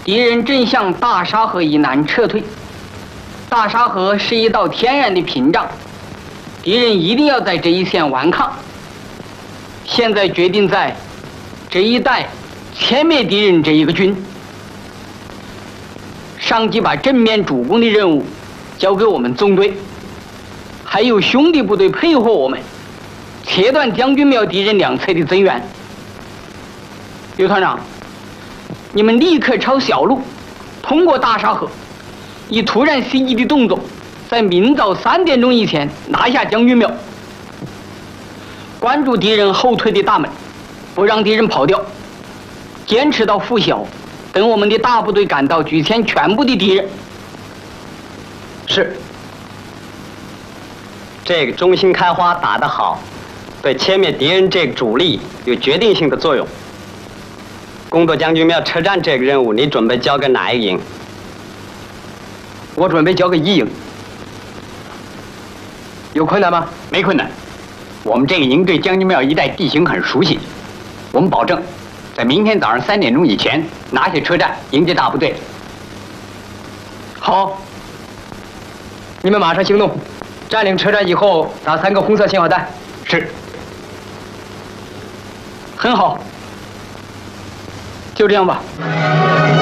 敌人正向大沙河以南撤退。大沙河是一道天然的屏障，敌人一定要在这一线顽抗。现在决定在这一带歼灭敌人这一个军。上级把正面主攻的任务交给我们纵队，还有兄弟部队配合我们，切断将军庙敌人两侧的增援。刘团长，你们立刻抄小路，通过大沙河，以突然袭击的动作，在明早3点钟以前拿下将军庙。关注敌人后退的大门，不让敌人跑掉，坚持到拂晓，等我们的大部队赶到，举歼全部的敌人。 是。这个中心开花打得好，对歼灭敌人这个主力有决定性的作用。攻夺将军庙车站这个任务，你准备交给哪一个营？ 我准备交给一营。有困难吗？ 没困难。我们这个营对将军庙一带地形很熟悉，我们保证在明天早上3点钟以前拿下车站，迎接大部队。 好，你们马上行动，占领车站以后打3个红色信号弹。 是。 很好，就这样吧。